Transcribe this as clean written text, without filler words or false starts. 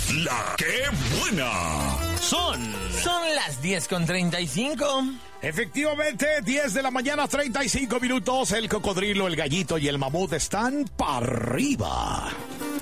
La que buena. Son las 10:35. Efectivamente, 10 de la mañana, 35 minutos. El cocodrilo, el gallito y el mamut están para arriba.